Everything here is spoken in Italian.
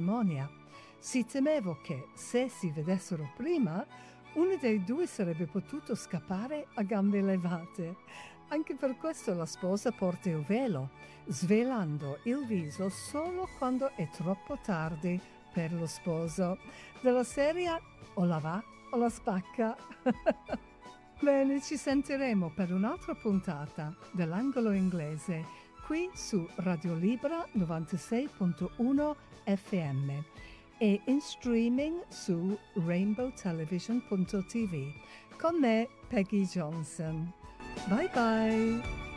cerimonia. Si temevo che, se si vedessero prima, uno dei due sarebbe potuto scappare a gambe levate. Anche per questo la sposa porta il velo, svelando il viso solo quando è troppo tardi per lo sposo. Della serie o la va o la spacca. Bene, ci sentiremo per un'altra puntata dell'Angolo Inglese qui su Radio Libera 96.1 FM e in streaming su rainbowtelevision.tv con me, Peggy Johnson. Bye bye!